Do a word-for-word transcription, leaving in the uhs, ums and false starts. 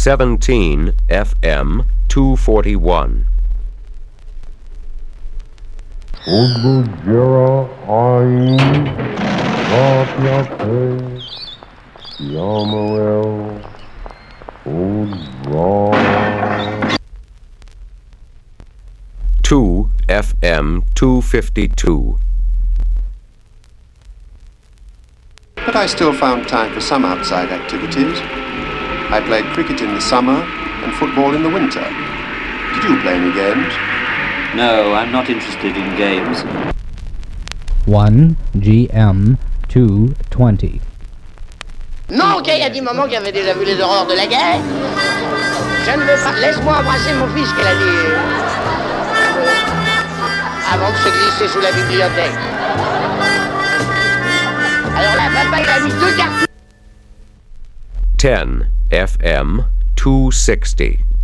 seventeen F M two forty-one. Udgujera Ain, Vapiate, Yamael, Udra. two F M two fifty-two. But I still found time for some outside activities. I played cricket in the summer and football in the winter. Did you play any games? No, I'm not interested in games. one G M two twenty. Non, qu'il y a des moments qui avaient déjà vu les horreurs de la guerre. Je ne veux pas... Laisse-moi embrasser mon fils, qu'elle a dit. Avant de se glisser sous la bibliothèque. Alors là, papa, il a mis deux cartouches. ten F M two sixty.